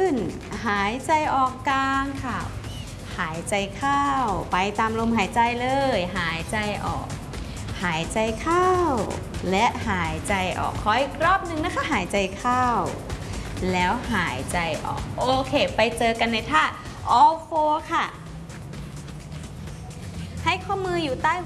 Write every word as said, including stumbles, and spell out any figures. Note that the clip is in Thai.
นหายใจออกกลางค่ะหายใจเข้าไปตามลมหายใจเลยหายใจออกหายใจเข้าและหายใจออกขออีกรอบหนึ่งนะคะหายใจเข้าแล้วหายใจออกโอเคไปเจอกันในท่า all four ค่ะให้ข้อมืออยู่ใต้